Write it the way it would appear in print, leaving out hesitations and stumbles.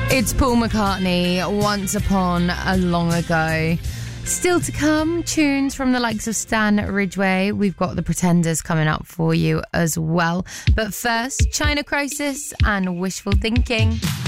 It's Paul McCartney, Once Upon a Long Ago. Still to come, tunes from the likes of Stan Ridgway. We've got the Pretenders coming up for you as well. But first, China Crisis and Wishful Thinking.